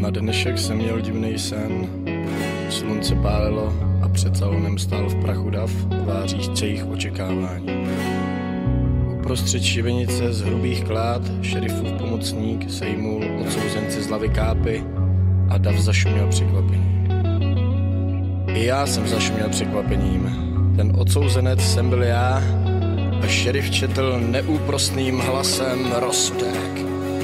Na dnešek jsem měl divnej sen. Slunce pálilo a před salonem stál v prachu dav, tváříš jejich očekávání. Uprostřed šibenice z hrubých klád šerifův pomocník sejmul odsouzenci z lavy kápy a dav zašuměl překvapení. I já jsem zašuměl překvapením. Ten odsouzenec jsem byl já a šerif četl neúprosným hlasem rozsudek.